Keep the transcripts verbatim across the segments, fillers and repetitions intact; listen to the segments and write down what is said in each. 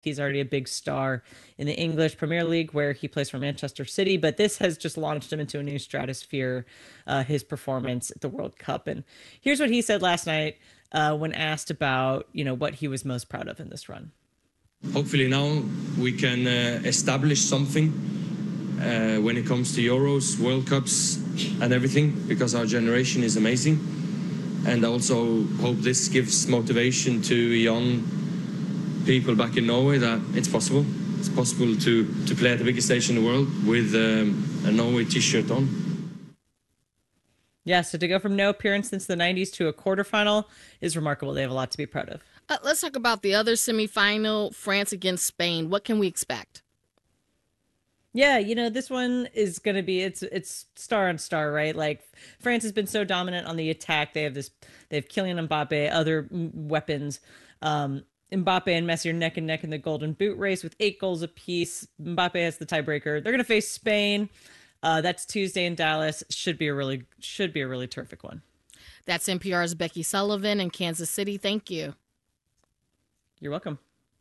He's already a big star in the English Premier League, where he plays for Manchester City. But this has just launched him into a new stratosphere, uh, his performance at the World Cup. And here's what he said last night uh, when asked about, you know, what he was most proud of in this run. Hopefully now we can uh, establish something uh, when it comes to Euros, World Cups, and everything, because our generation is amazing. And I also hope this gives motivation to young people back in Norway that it's possible. It's possible to, to play at the biggest stage in the world with um, a Norway t-shirt on. Yeah, so to go from no appearance since the nineties to a quarterfinal is remarkable. They have a lot to be proud of. Uh, let's talk about the other semifinal, France against Spain. What can we expect? Yeah, you know, this one is going to be, it's it's star on star, right? Like, France has been so dominant on the attack. They have this, they have Kylian Mbappe, other weapons. Um, Mbappe and Messi are neck and neck in the Golden Boot race with eight goals apiece. Mbappe has the tiebreaker. They're going to face Spain. Uh, that's Tuesday in Dallas. Should be a really should be a really terrific one. That's N P R's Becky Sullivan in Kansas City. Thank you. You're welcome.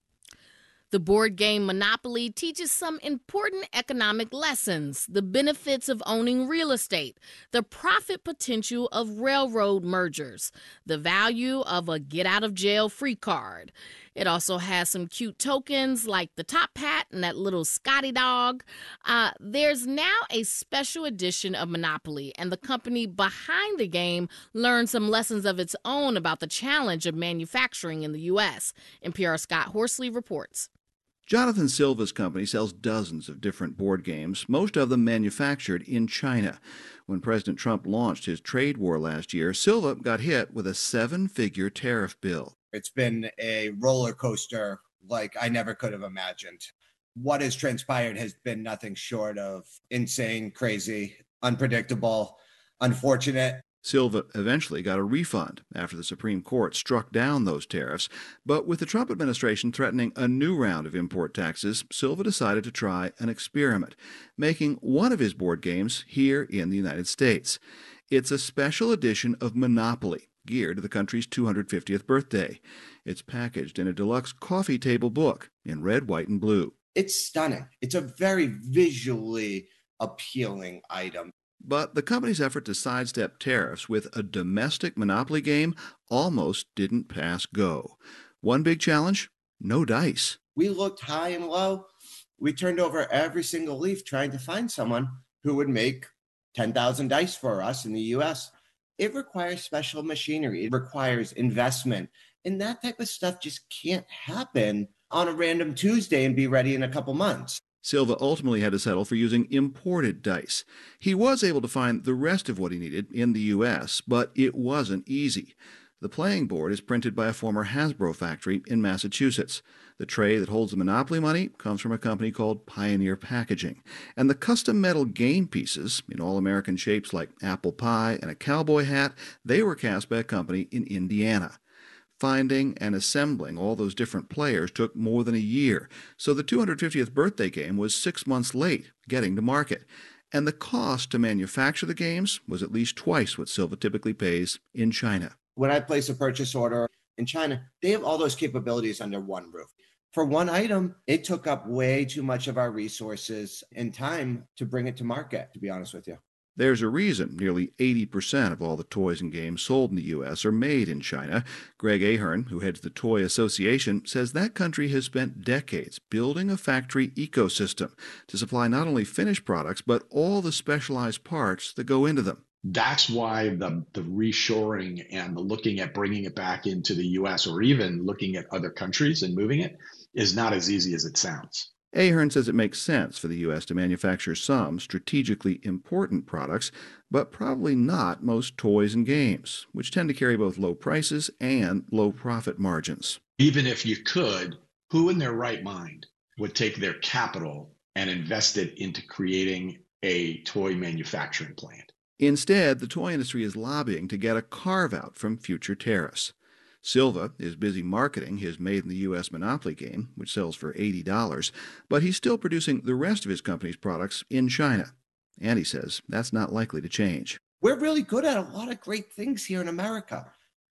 The board game Monopoly teaches some important economic lessons: the benefits of owning real estate, the profit potential of railroad mergers, the value of a get-out-of-jail-free card. It also has some cute tokens like the top hat and that little Scotty dog. Uh, there's now a special edition of Monopoly, and the company behind the game learned some lessons of its own about the challenge of manufacturing in the U S. N P R's Scott Horsley reports. Jonathan Silva's company sells dozens of different board games, most of them manufactured in China. When President Trump launched his trade war last year, Silva got hit with a seven-figure tariff bill. It's been a roller coaster like I never could have imagined. What has transpired has been nothing short of insane, crazy, unpredictable, unfortunate. Silva eventually got a refund after the Supreme Court struck down those tariffs. But with the Trump administration threatening a new round of import taxes, Silva decided to try an experiment, making one of his board games here in the United States. It's a special edition of Monopoly, geared to the country's two hundred fiftieth birthday. It's packaged in a deluxe coffee table book in red, white, and blue. It's stunning. It's a very visually appealing item. But the company's effort to sidestep tariffs with a domestic Monopoly game almost didn't pass go. One big challenge: no dice. We looked high and low. We turned over every single leaf trying to find someone who would make ten thousand dice for us in the U S. It requires special machinery. It requires investment. And that type of stuff just can't happen on a random Tuesday and be ready in a couple months. Silva ultimately had to settle for using imported dice. He was able to find the rest of what he needed in the U S, but it wasn't easy. The playing board is printed by a former Hasbro factory in Massachusetts. The tray that holds the Monopoly money comes from a company called Pioneer Packaging. And the custom metal game pieces, in all-American shapes like apple pie and a cowboy hat, they were cast by a company in Indiana. Finding and assembling all those different players took more than a year, so the two hundred fiftieth birthday game was six months late getting to market. And the cost to manufacture the games was at least twice what Silva typically pays in China. When I place a purchase order in China, they have all those capabilities under one roof. For one item, it took up way too much of our resources and time to bring it to market, to be honest with you. There's a reason nearly eighty percent of all the toys and games sold in the U S are made in China. Greg Ahern, who heads the Toy Association, says that country has spent decades building a factory ecosystem to supply not only finished products, but all the specialized parts that go into them. That's why the, the reshoring and the looking at bringing it back into the U S, or even looking at other countries and moving it, is not as easy as it sounds. Ahern says it makes sense for the U S to manufacture some strategically important products, but probably not most toys and games, which tend to carry both low prices and low profit margins. Even if you could, who in their right mind would take their capital and invest it into creating a toy manufacturing plant? Instead, the toy industry is lobbying to get a carve-out from future tariffs. Silva is busy marketing his made-in-the-U S Monopoly game, which sells for eighty dollars, but he's still producing the rest of his company's products in China. And he says that's not likely to change. We're really good at a lot of great things here in America.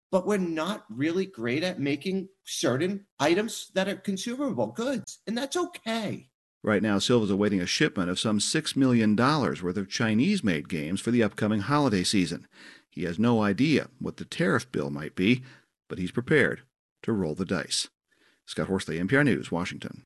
but we're not really great at making certain items that are consumable goods, and that's okay. Right now, Silva's awaiting a shipment of some six million dollars worth of Chinese-made games for the upcoming holiday season. He has no idea what the tariff bill might be, but he's prepared to roll the dice. Scott Horsley, N P R News, Washington.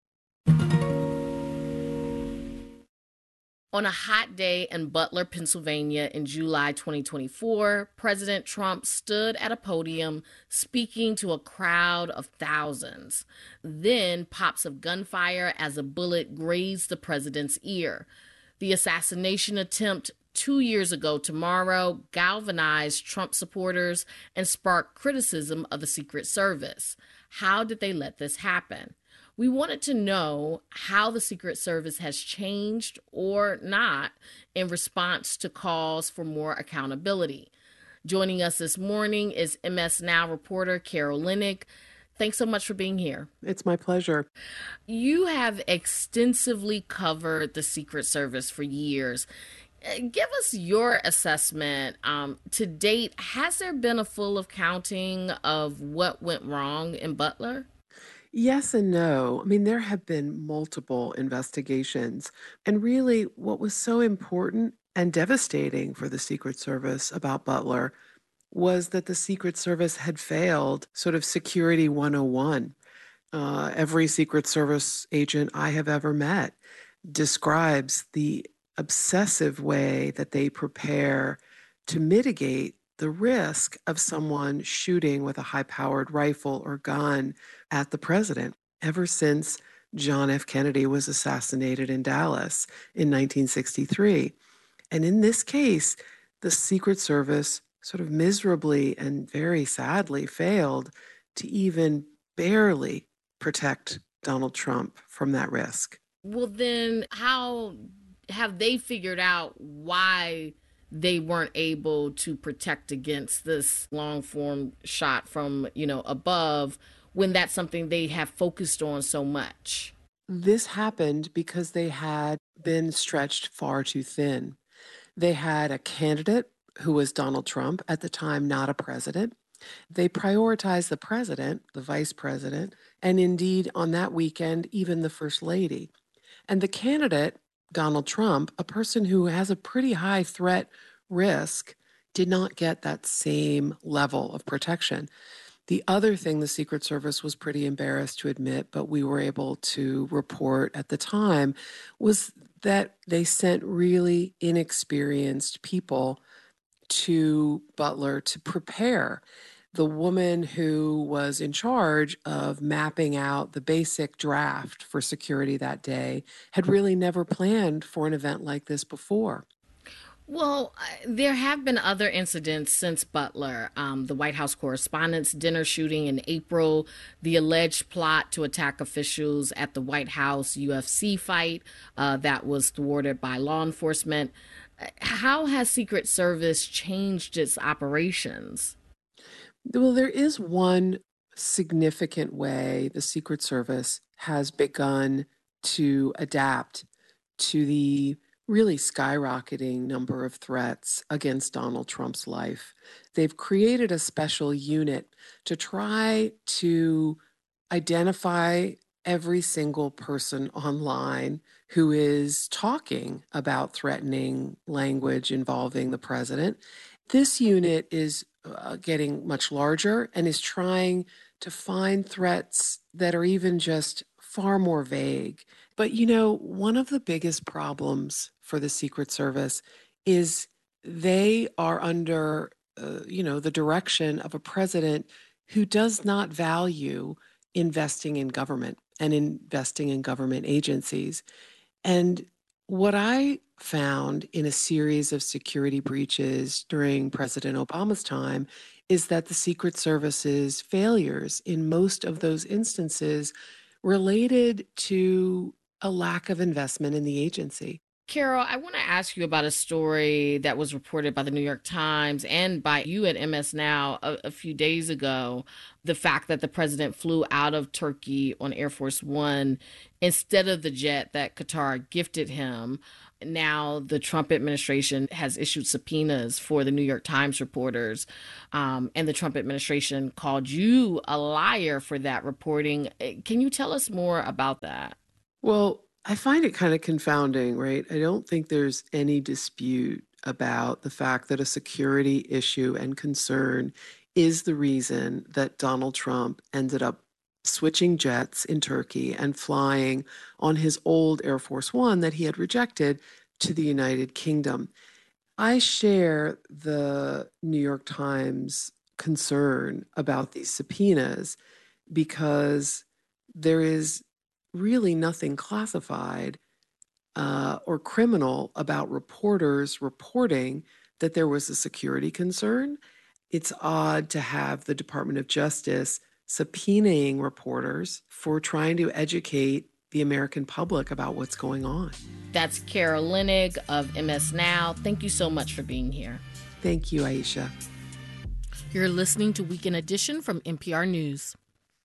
On a hot day in Butler, Pennsylvania in July twenty twenty-four, President Trump stood at a podium speaking to a crowd of thousands. Then pops of gunfire as a bullet grazed the president's ear. The assassination attempt two years ago tomorrow galvanized Trump supporters and sparked criticism of the Secret Service. How did they let this happen? We wanted to know how the Secret Service has changed or not in response to calls for more accountability. Joining us this morning is M S Now reporter Carol Leonnig. Thanks so much for being here. It's my pleasure. You have extensively covered the Secret Service for years. Give us your assessment. Um, to date, has there been a full accounting of what went wrong in Butler? Yes and no. I mean, there have been multiple investigations. And really, what was so important and devastating for the Secret Service about Butler was that the Secret Service had failed sort of Security one oh one. Uh, every Secret Service agent I have ever met describes the obsessive way that they prepare to mitigate the risk of someone shooting with a high-powered rifle or gun at the president ever since John F. Kennedy was assassinated in Dallas in nineteen sixty-three. And in this case, the Secret Service sort of miserably and very sadly failed to even barely protect Donald Trump from that risk. Well, then how have they figured out why they weren't able to protect against this long form shot from, you know, above when that's something they have focused on so much? This happened because they had been stretched far too thin. They had a candidate who was Donald Trump, at the time not a president. They prioritized the president, the vice president, and indeed on that weekend, even the first lady. And the candidate, Donald Trump, a person who has a pretty high threat risk, did not get that same level of protection. The other thing the Secret Service was pretty embarrassed to admit, but we were able to report at the time, was that they sent really inexperienced people to Butler to prepare. The woman who was in charge of mapping out the basic draft for security that day had really never planned for an event like this before. Well, there have been other incidents since Butler. Um, the White House Correspondents' Dinner shooting in April, the alleged plot to attack officials at the White House U F C fight uh, that was thwarted by law enforcement. How has Secret Service changed its operations? Well, there is one significant way the Secret Service has begun to adapt to the really skyrocketing number of threats against Donald Trump's life. They've created a special unit to try to identify every single person online who is talking about threatening language involving the president. This unit is uh, getting much larger and is trying to find threats that are even just far more vague. But, you know, one of the biggest problems for the Secret Service is they are under, uh, you know, the direction of a president who does not value investing in government and investing in government agencies. And what I found in a series of security breaches during President Obama's time is that the Secret Service's failures in most of those instances related to a lack of investment in the agency. Carol, I want to ask you about a story that was reported by the New York Times and by you at M S Now a, a few days ago. The fact that the president flew out of Turkey on Air Force One instead of the jet that Qatar gifted him. Now the Trump administration has issued subpoenas for the New York Times reporters, um, and the Trump administration called you a liar for that reporting. Can you tell us more about that? Well, I find it kind of confounding, right? I don't think there's any dispute about the fact that a security issue and concern is the reason that Donald Trump ended up switching jets in Turkey and flying on his old Air Force One that he had rejected to the United Kingdom. I share the New York Times concern about these subpoenas because there is really nothing classified uh, or criminal about reporters reporting that there was a security concern. It's odd to have the Department of Justice subpoenaing reporters for trying to educate the American public about what's going on. That's Carol Leonnig of M S Now. Thank you so much for being here. Thank you, Aisha. You're listening to Weekend Edition from N P R News.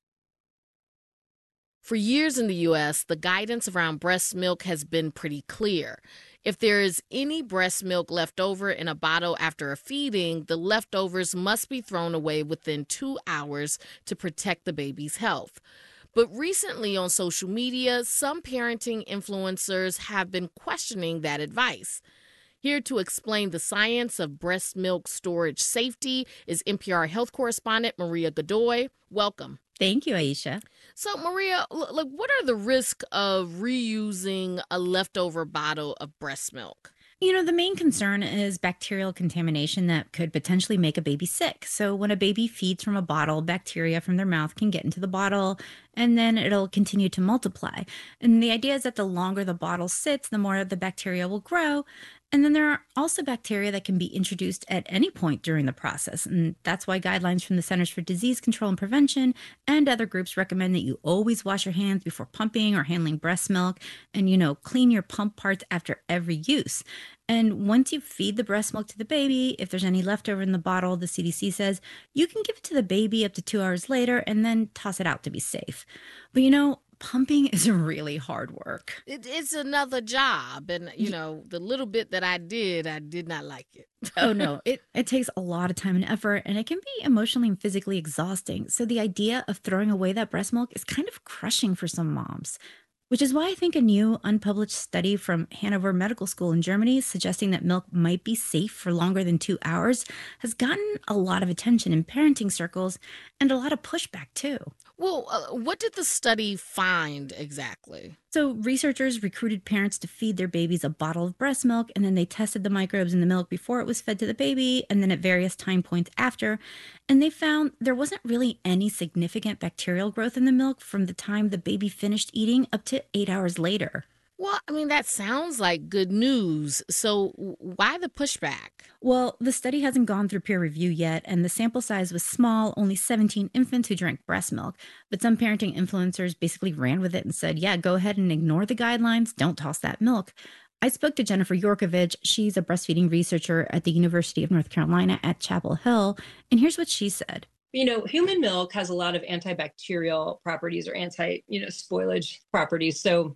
For years in the U S, the guidance around breast milk has been pretty clear. If there is any breast milk left over in a bottle after a feeding, the leftovers must be thrown away within two hours to protect the baby's health. But recently on social media, some parenting influencers have been questioning that advice. Here to explain the science of breast milk storage safety is N P R health correspondent Maria Godoy. Welcome. Thank you, Aisha. So, Maria, like, what are the risks of reusing a leftover bottle of breast milk? You know, the main concern is bacterial contamination that could potentially make a baby sick. So when a baby feeds from a bottle, bacteria from their mouth can get into the bottle and then it'll continue to multiply. And the idea is that the longer the bottle sits, the more the bacteria will grow. And then there are also bacteria that can be introduced at any point during the process. And that's why guidelines from the Centers for Disease Control and Prevention and other groups recommend that you always wash your hands before pumping or handling breast milk and, you know, clean your pump parts after every use. And once you feed the breast milk to the baby, if there's any leftover in the bottle, the C D C says you can give it to the baby up to two hours later and then toss it out to be safe. But, you know, pumping is really hard work. It, it's another job. And, you know, the little bit that I did, I did not like it. Oh, no, it, it takes a lot of time and effort, and it can be emotionally and physically exhausting. So the idea of throwing away that breast milk is kind of crushing for some moms. Which is why I think a new unpublished study from Hanover Medical School in Germany suggesting that milk might be safe for longer than two hours has gotten a lot of attention in parenting circles and a lot of pushback too. Well, uh, what did the study find exactly? So researchers recruited parents to feed their babies a bottle of breast milk, and then they tested the microbes in the milk before it was fed to the baby and then at various time points after. And they found there wasn't really any significant bacterial growth in the milk from the time the baby finished eating up to eight hours later. Well, I mean, that sounds like good news. So why the pushback? Well, the study hasn't gone through peer review yet, and the sample size was small, only seventeen infants who drank breast milk. But some parenting influencers basically ran with it and said, yeah, go ahead and ignore the guidelines. Don't toss that milk. I spoke to Jennifer Yorkovich. She's a breastfeeding researcher at the University of North Carolina at Chapel Hill. And here's what she said. You know, human milk has a lot of antibacterial properties or anti, you know, spoilage properties. So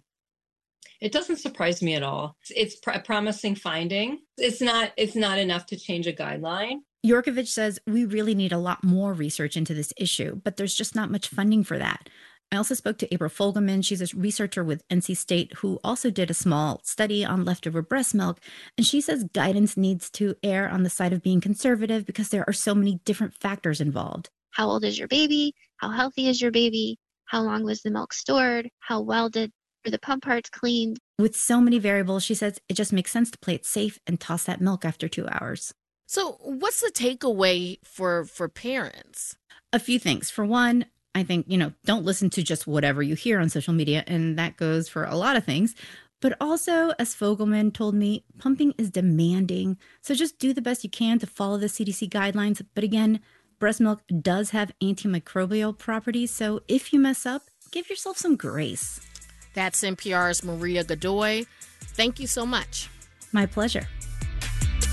it doesn't surprise me at all. It's a promising finding. It's not, it's not enough to change a guideline. Yorkovich says we really need a lot more research into this issue, but there's just not much funding for that. I also spoke to April Fogelman. She's a researcher with N C State who also did a small study on leftover breast milk. And she says guidance needs to err on the side of being conservative because there are so many different factors involved. How old is your baby? How healthy is your baby? How long was the milk stored? How well did were the pump parts cleaned? With so many variables, she says it just makes sense to play it safe and toss that milk after two hours. So what's the takeaway for, for parents? A few things. For one, I think, you know, don't listen to just whatever you hear on social media, and that goes for a lot of things. But also, as Fogelman told me, pumping is demanding. So just do the best you can to follow the C D C guidelines. But again, breast milk does have antimicrobial properties. So if you mess up, give yourself some grace. That's N P R's Maria Godoy. Thank you so much. My pleasure.